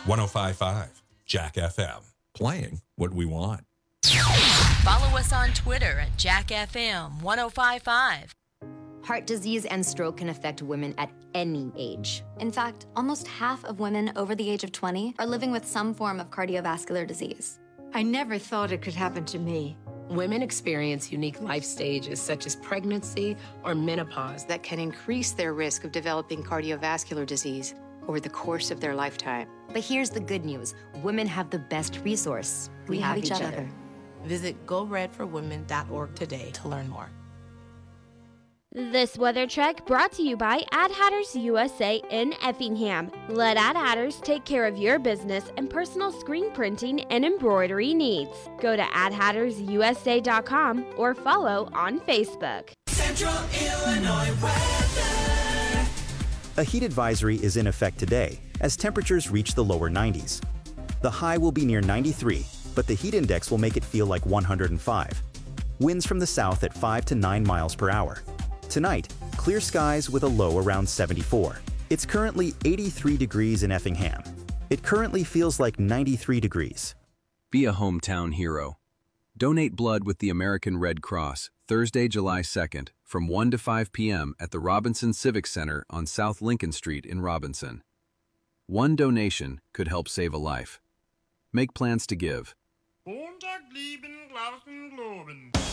1055 Jack FM. Playing what we want. Follow us on Twitter at JackFM 1055. Heart disease and stroke can affect women at any age. In fact, almost half of women over the age of 20 are living with some form of cardiovascular disease. I never thought it could happen to me. Women experience unique life stages such as pregnancy or menopause that can increase their risk of developing cardiovascular disease over the course of their lifetime. But here's the good news. Women have the best resource. We have each other. Visit GoRedForWomen.org today to learn more. This weather check brought to you by Ad Hatters USA in Effingham. Let Ad Hatters take care of your business and personal screen printing and embroidery needs. Go to adhattersusa.com or follow on Facebook. Central Illinois weather. A heat advisory is in effect today as temperatures reach the lower 90s. The high will be near 93, but the heat index will make it feel like 105. Winds from the south at 5 to 9 miles per hour. Tonight, clear skies with a low around 74. It's currently 83 degrees in Effingham. It currently feels like 93 degrees. Be a hometown hero. Donate blood with the American Red Cross Thursday, July 2nd from 1 to 5 p.m. at the Robinson Civic Center on South Lincoln Street in Robinson. One donation could help save a life. Make plans to give.